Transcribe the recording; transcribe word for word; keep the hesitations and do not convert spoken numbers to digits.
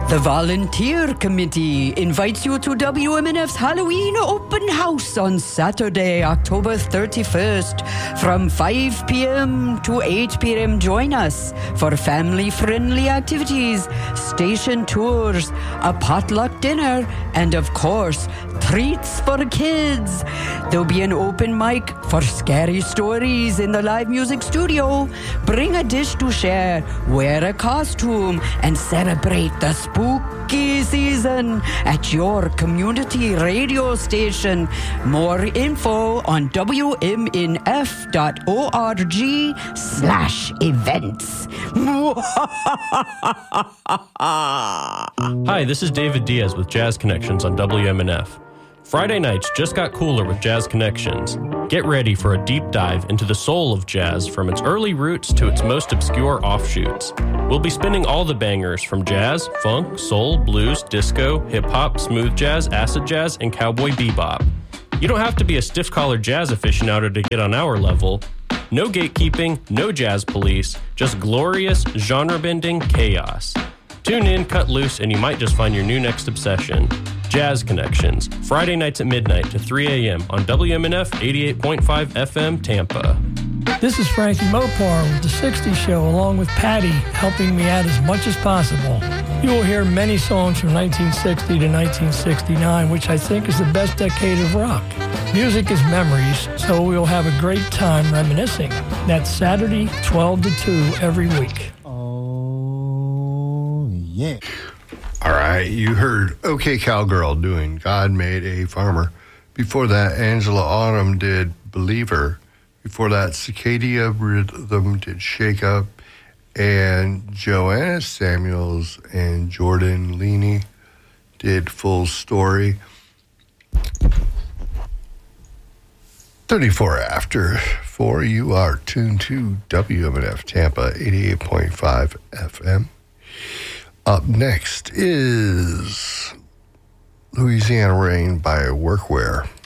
The Volunteer Committee invites you to W M N F's Halloween Open House on Saturday, October thirty-first from five p.m. to eight p.m. Join us for family-friendly activities, station tours, a potluck dinner, and of course, treats for kids. There'll be an open mic for scary stories in the live music studio. Bring a dish to share, wear a costume, and celebrate the spooky season at your community radio station. More info on W M N F dot org slash events. Hi, this is David Diaz with Jazz Connections on W M N F. Friday nights just got cooler with Jazz Connections. Get ready for a deep dive into the soul of jazz from its early roots to its most obscure offshoots. We'll be spinning all the bangers from jazz, funk, soul, blues, disco, hip-hop, smooth jazz, acid jazz, and cowboy bebop. You don't have to be a stiff-collared jazz aficionado to get on our level. No gatekeeping, no jazz police, just glorious, genre-bending chaos. Tune in, cut loose, and you might just find your new next obsession. Jazz Connections, Friday nights at midnight to three a.m. on W M N F eighty-eight point five F M Tampa. This is Frankie Mopar with The sixties Show, along with Patty, helping me out as much as possible. You will hear many songs from nineteen sixty to nineteen sixty-nine, which I think is the best decade of rock. Music is memories, so we will have a great time reminiscing. That's Saturday, twelve to two every week. Oh, yeah. All right, you heard OK Cowgirl doing God Made a Farmer. Before that, Angela Autumn did Believer. Before that, Cicadia Rhythm did Shake Up. And Joanna Samuels and Jordan Leaney did Full Story. thirty-four after four, you are tuned to W M N F Tampa eighty-eight point five F M. Up next is Louisiana Rain by Workwear.